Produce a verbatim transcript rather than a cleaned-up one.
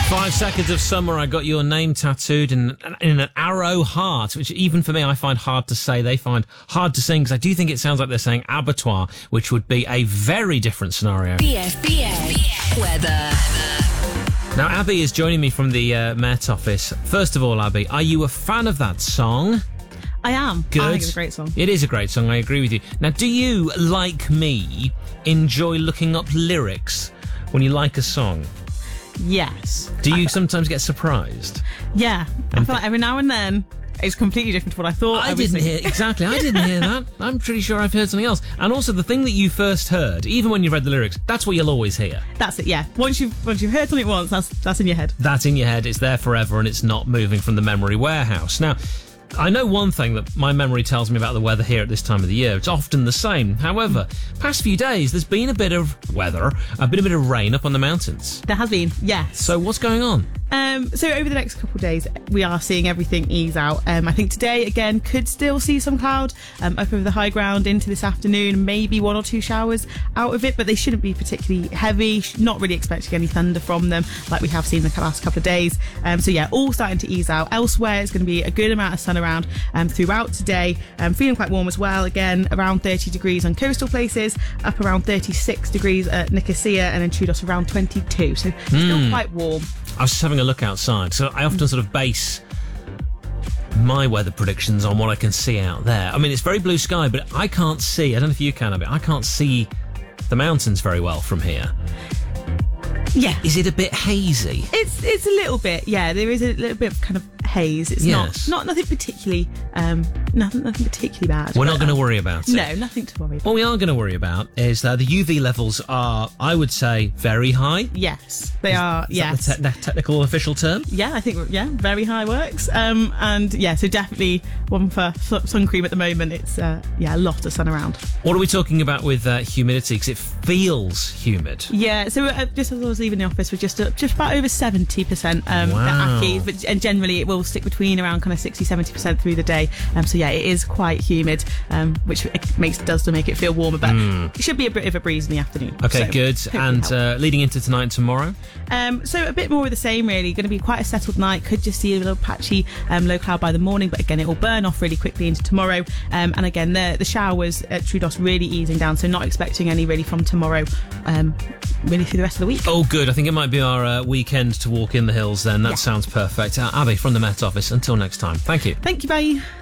Five seconds of summer, I got your name tattooed in, in an arrow heart, which even for me, I find hard to say. They find hard to sing, because I do think it sounds like they're saying abattoir, which would be a very different scenario. B F B A weather. Now, Abby is joining me from the uh, Met Office. First of all, Abby, are you a fan of that song? I am. Good. I think it's a great song. It is a great song, I agree with you. Now, do you, like me, enjoy looking up lyrics when you like a song? Yes. Do you I, sometimes get surprised? Yeah. I feel like every now and then it's completely different to what I thought. I, I didn't was hear, exactly, I didn't hear that. I'm pretty sure I've heard something else. And also, the thing that you first heard, even when you read the lyrics, that's what you'll always hear. That's it, yeah. Once you've, once you've heard something once, that's, that's in your head. That's in your head, it's there forever, and it's not moving from the memory warehouse. Now, I know one thing that my memory tells me about the weather here at this time of the year. It's often the same. However, past few days, there's been a bit of weather, a bit, a bit of rain up on the mountains. There has been, yes. So what's going on? Um, so over the next couple of days, we are seeing everything ease out. Um, I think today, again, could still see some cloud um, up over the high ground into this afternoon, maybe one or two showers out of it, but they shouldn't be particularly heavy. Not really expecting any thunder from them like we have seen the last couple of days. Um, so yeah, all starting to ease out. Elsewhere, it's going to be a good amount of sun around um, throughout today. Um, feeling quite warm as well. Again, around thirty degrees on coastal places, up around thirty-six degrees at Nicosia, and then Troodos around twenty-two. So still Mm. quite warm. I was just having a look outside, so I often sort of base my weather predictions on what I can see out there. I mean, it's very blue sky, but I can't see, I don't know if you can, but I can't see the mountains very well from here. Yeah. Is it a bit hazy? It's it's a little bit, yeah. There is a little bit of kind of haze. It's Yes. not not nothing particularly, um, nothing nothing particularly bad. We're but, not going to um, worry about it. No, nothing to worry about. What we are going to worry about is that the U V levels are, I would say, very high. Yes, they are. Is Yes, that the te- technical official term? yeah. I think yeah, very high works. Um, and yeah, so definitely one for su- sun cream at the moment. It's uh, yeah, a lot of sun around. What are we talking about with uh, humidity? Because it feels humid. Yeah, so uh, just as I was leaving the office, we're just uh, just about over seventy percent um, Wow. at Aki, but and generally it will stick between around kind of sixty, seventy percent through the day. Um, so yeah, it is quite humid, um, which it makes does to make it feel warmer, but it should be a bit of a breeze in the afternoon. Okay, so good. hopefully And help. uh, leading into tonight and tomorrow? Um, so a bit more of the same, really. Going to be quite a settled night. Could just see a little patchy um, low cloud by the morning, but again, it will burn off really quickly into tomorrow. Um, and again, the the showers at Troodos really easing down, so not expecting any really from tomorrow, um, really through the rest of the week. Oh, good. I think it might be our uh, weekend to walk in the hills then. That Yeah. sounds perfect. Uh, Abby from the Met Office, until next time. Thank you. Thank you, bye.